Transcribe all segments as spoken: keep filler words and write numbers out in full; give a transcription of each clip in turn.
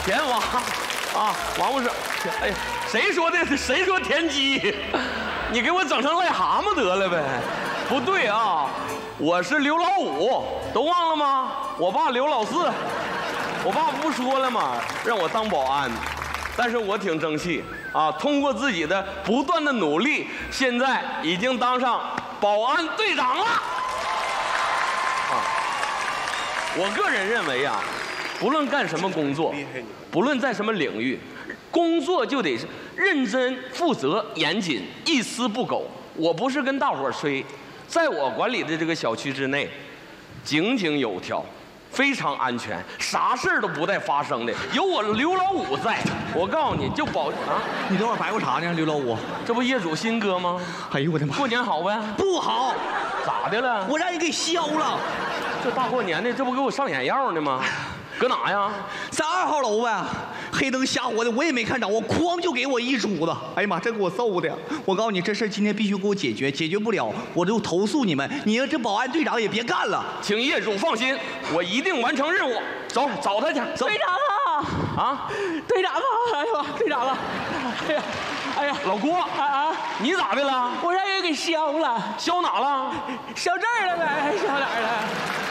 田娃啊，王不是，哎呀，谁说的？谁说田鸡？你给我整成癞蛤蟆得了呗？不对啊，我是刘老五，都忘了吗？我爸刘老四，我爸不说了吗？让我当保安，但是我挺争气啊，通过自己的不断的努力，现在已经当上保安队长了。啊，我个人认为啊，不论干什么工作，不论在什么领域，工作就得是认真、负责、严谨，一丝不苟。我不是跟大伙儿吹，在我管理的这个小区之内，井井有条，非常安全，啥事儿都不带发生的。有我刘老五在，我告诉你就保啊！ 你等会儿白过啥呢，刘老五？ 这不业主新哥吗？ 哎呦我的妈！ 过年好呗？ 不好， 咋的了？ 我让人给削了。 这大过年的，这不给我上眼药呢吗？搁哪呀？ 在二号楼呗，黑灯瞎火的，我也没看着，我哐就给我一杵子。哎呀妈，这给我揍的！我告诉你，这事今天必须给我解决，解决不了我就投诉你们。你这保安队长也别干了。 请业主放心，我一定完成任务。走，找他去。走。 队长啊！ 啊， 队长啊！哎呦，队长啊！哎呀，哎呀， 老郭啊啊！ 你咋的了？ 我让人给削了。 削哪了？ 削这儿了呗？削哪儿了？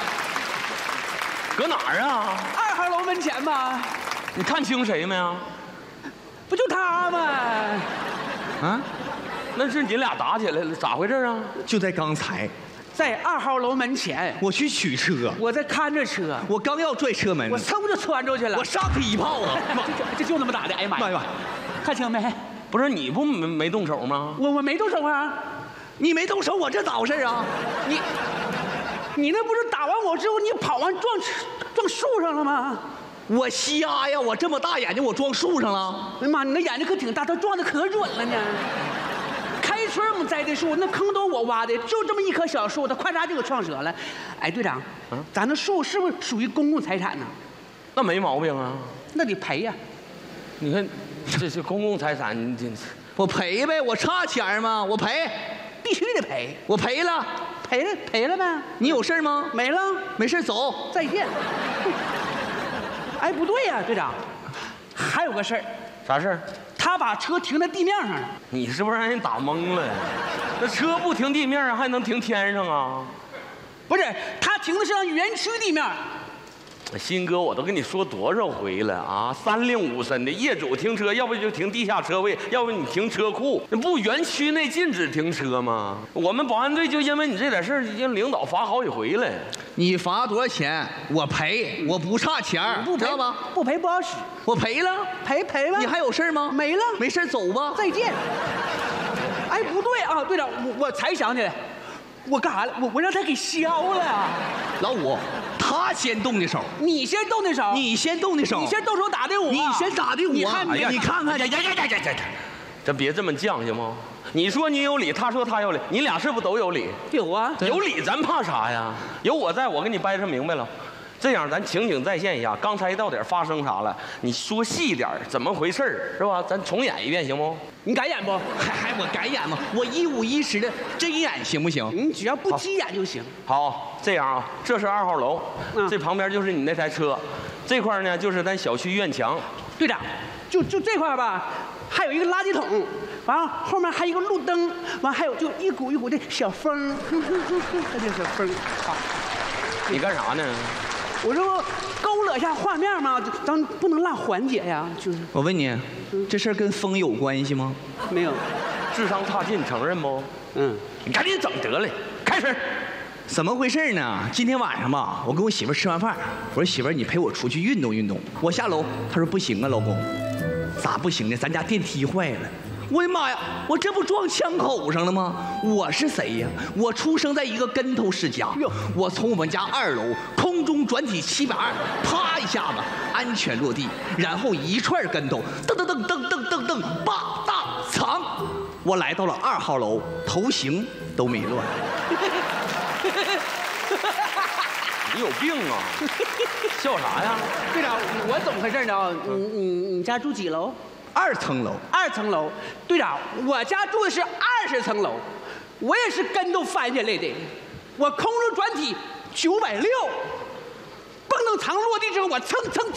搁哪儿啊？ 二号楼门前吧。 你看清谁没啊？ 不就他吗？ 啊？那是你俩打起来了，咋回事啊？ 就在刚才， 在二号楼门前， 我去取车， 我在看着车， 我刚要拽车门， 我嗖就窜出去了， 我上去一炮啊！ 这这就那么打的，哎呀妈呀！看清没？ 不是你不没没动手吗？ 我我没动手啊！ 你没动手，我这咋回事啊？ 你你那不是打完我之后你跑完撞撞树上了吗？ 我瞎呀！我这么大眼睛，我撞树上了。 哎呀妈，你那眼睛可挺大，他撞的可准了呢。开春我们栽的树，那坑都我挖的，就这么一棵小树，它咔嚓就给撞折了。哎，队长，嗯、咱那树是不是属于公共财产呢？ 那没毛病啊， 那得赔呀。 你看，这是公共财产，你这我赔呗，我差钱吗？我赔， 必须得赔。 我赔了， 赔了赔了呗。 你有事吗？ 没了， 没事走， 再见。哎，不对呀、啊，队长，还有个事儿。 啥事儿？ 他把车停在地面上了。 你是不是让人打懵了？那车不停地面上，还能停天上啊？ 不是，他停的是让园区地面。 新哥，我都跟你说多少回了啊！三令五申的，业主停车，要不就停地下车位，要不你停车库，那不园区内禁止停车吗？我们保安队就因为你这点事儿，已经领导罚好几回了。 你罚多少钱？我赔，我不差钱， 不知道吧？ 不赔不好使。 我赔了， 赔赔吧。 你还有事吗？ 没了， 没事走吧。 再见。哎，不对啊，队长，我我才想起来，我干啥了？我我让他给削了。 老五，他先动的手， 你先动的手， 你先动的手， 你先动手打的我， 你先打的我。 你看， 哎呀，你看看， 呀呀呀呀呀呀！这别这么犟行吗？你说你有理，他说他有理，你俩是不是都有理？ 有啊， 有理咱怕啥呀？有我在，我跟你掰扯明白了。这样咱情景再现一下，刚才到底发生啥了？你说细一点，怎么回事是吧？咱重演一遍行不？ 你敢演不？ 还还我敢演吗？我一五一十的真演行不行？ 你只要不急眼就行。 好，这样啊，这是二号楼， 嗯、 这旁边就是你那台车，这块呢就是咱小区院墙。 队长，就就这块吧，还有一个垃圾桶，完了后面还有一个路灯，完还有就一股一股的小风，哼哼哼哼，这就是风。好， 你干啥呢？ 我这不勾勒一下画面吗？咱不能落环节呀。就是， 我问你，这事儿跟风有关系吗？ 没有， 智商差劲，承认不？ 嗯， 你赶紧整得了，开始。 怎么回事呢？今天晚上吧，我跟我媳妇吃完饭，我说媳妇儿，你陪我出去运动运动。我下楼，她说不行啊，老公。咋不行呢？咱家电梯坏了。我的妈呀！我这不撞枪口上了吗？我是谁呀？我出生在一个跟头世家。我从我们家二楼空中转体七百二，啪一下子安全落地，然后一串跟头，噔噔噔噔噔噔噔，吧大藏。我来到了二号楼，头型都没乱。 你有病啊！笑啥呀？ 队长，我怎么回事呢？你你你家住几楼？ 二层楼。 二层楼。队长，我家住的是二十层楼，我也是跟头翻下来的，我空中转体九百六，蹦到墙落地之后，我蹭蹭。